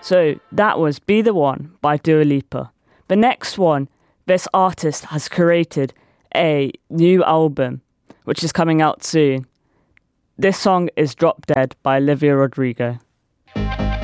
So that was Be The One by Dua Lipa. The next one, this artist has created a new album, which is coming out soon. This song is Drop Dead by Olivia Rodrigo.